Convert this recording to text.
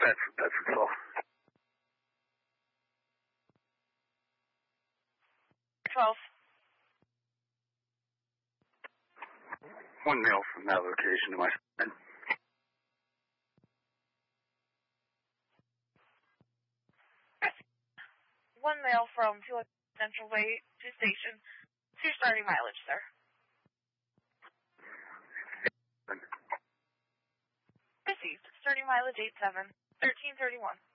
That's all. 12. One mail from that location to my friend. One mail from Central Way to station. To your starting mileage, sir. Received. Starting mileage 87. 1331.